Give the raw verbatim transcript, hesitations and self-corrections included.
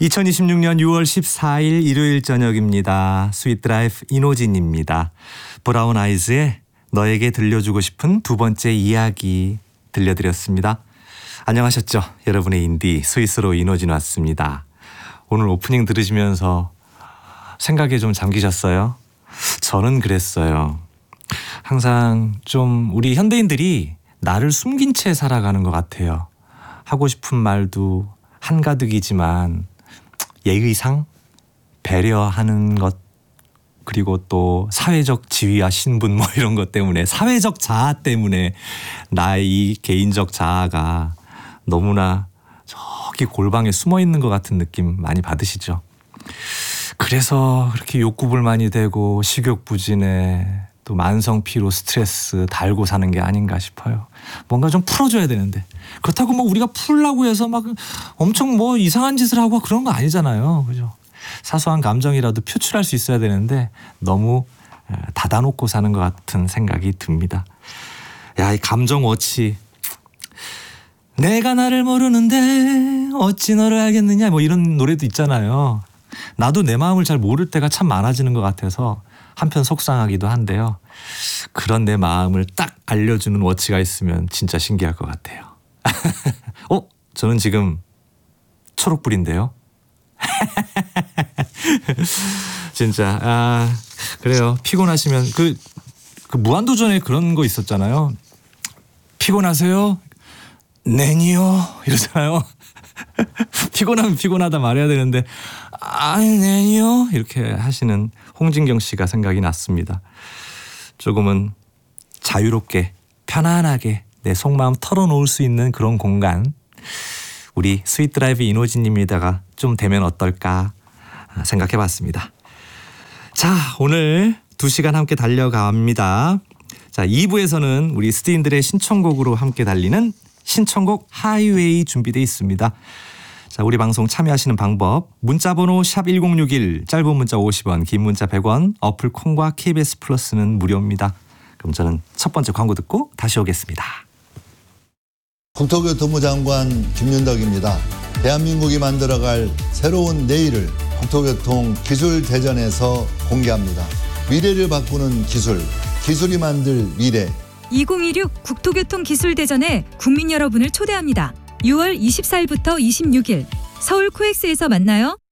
이천이십육년 유월 십사일 일요일 저녁입니다. 스윗 드라이브 이노진입니다. 브라운 아이즈의 너에게 들려주고 싶은 두 번째 이야기 들려드렸습니다. 안녕하셨죠? 여러분의 인디 스위스로 이노진 왔습니다. 오늘 오프닝 들으시면서 생각에 좀 잠기셨어요? 저는 그랬어요. 항상 좀 우리 현대인들이 나를 숨긴 채 살아가는 것 같아요. 하고 싶은 말도 한가득이지만 예의상 배려하는 것, 그리고 또 사회적 지위와 신분 뭐 이런 것 때문에, 사회적 자아 때문에 나의 이 개인적 자아가 너무나 저기 골방에 숨어 있는 것 같은 느낌 많이 받으시죠? 그래서 그렇게 욕구불만이 되고 식욕부진해, 또 만성 피로, 스트레스 달고 사는 게 아닌가 싶어요. 뭔가 좀 풀어줘야 되는데, 그렇다고 뭐 우리가 풀라고 해서 막 엄청 뭐 이상한 짓을 하고 그런 거 아니잖아요, 그죠? 사소한 감정이라도 표출할 수 있어야 되는데 너무 닫아놓고 사는 것 같은 생각이 듭니다. 야, 이 감정 워치. 내가 나를 모르는데 어찌 너를 알겠느냐, 뭐 이런 노래도 있잖아요. 나도 내 마음을 잘 모를 때가 참 많아지는 것 같아서 한편 속상하기도 한데요. 그런 내 마음을 딱 알려주는 워치가 있으면 진짜 신기할 것 같아요. 어? 저는 지금 초록불인데요. 진짜 아 그래요. 피곤하시면 그, 그 무한도전에 그런 거 있었잖아요. 피곤하세요? 내니요 이러잖아요. 피곤하면 피곤하다 말해야 되는데 아니 내니요 이렇게 하시는 홍진경 씨가 생각이 났습니다. 조금은 자유롭게 편안하게 내 속마음 털어놓을 수 있는 그런 공간, 우리 스윗 드라이브 이노진님이다가 좀 되면 어떨까 생각해봤습니다. 자, 오늘 두 시간 함께 달려갑니다. 자, 이 부에서는 우리 스티인들의 신청곡으로 함께 달리는 신청곡 하이웨이 준비되어 있습니다. 자, 우리 방송 참여하시는 방법, 문자번호 샵 일공육일, 짧은 문자 오십 원, 긴 문자 백 원, 어플 콩과 케이비에스 플러스는 무료입니다. 그럼 저는 첫 번째 광고 듣고 다시 오겠습니다. 국토교통부 장관 김윤덕입니다. 대한민국이 만들어갈 새로운 내일을 국토교통 기술대전에서 공개합니다. 미래를 바꾸는 기술, 기술이 만들 미래. 이천이십육 국토교통기술대전에 국민 여러분을 초대합니다. 유월 이십사일부터 이십육일 서울 코엑스에서 만나요.